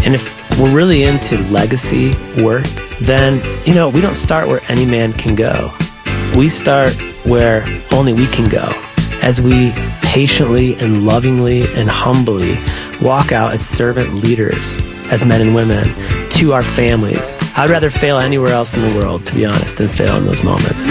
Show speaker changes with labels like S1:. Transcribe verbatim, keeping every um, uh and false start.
S1: And if we're really into legacy work, then, you know, we don't start where any man can go. We start where only we can go, as we patiently and lovingly and humbly walk out as servant leaders, as men and women, to our families. I'd rather fail anywhere else in the world, to be honest, than fail in those moments.